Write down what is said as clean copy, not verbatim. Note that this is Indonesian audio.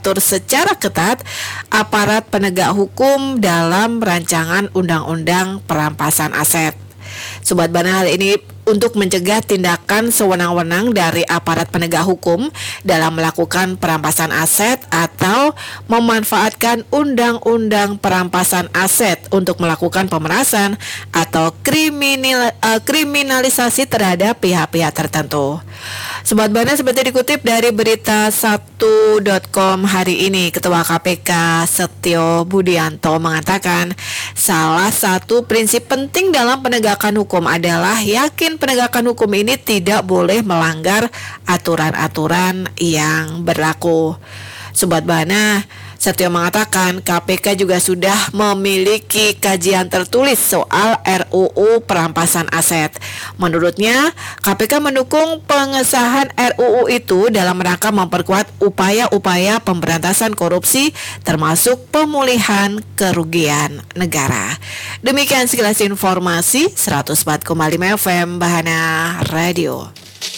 mengatur secara ketat aparat penegak hukum dalam rancangan undang-undang perampasan aset. Sobat Bana, hal ini untuk mencegah tindakan sewenang-wenang dari aparat penegak hukum dalam melakukan perampasan aset atau memanfaatkan undang-undang perampasan aset untuk melakukan pemerasan atau kriminalisasi terhadap pihak-pihak tertentu. Sobat Bana, seperti dikutip dari berita 1.com hari ini, Ketua KPK Setio Budianto mengatakan salah satu prinsip penting dalam penegakan hukum adalah yakin penegakan hukum ini tidak boleh melanggar aturan-aturan yang berlaku. Sobat Bana, Setio mengatakan KPK juga sudah memiliki kajian tertulis soal RUU perampasan aset. Menurutnya, KPK mendukung pengesahan RUU itu dalam rangka memperkuat upaya-upaya pemberantasan korupsi termasuk pemulihan kerugian negara. Demikian sekilas informasi 104,5 FM Bahana Radio.